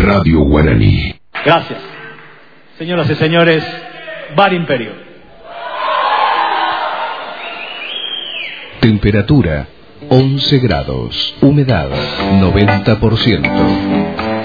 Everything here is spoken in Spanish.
Radio Guaraní. Gracias. Señoras y señores, Bar Imperio. Temperatura 11 grados. Humedad 90%.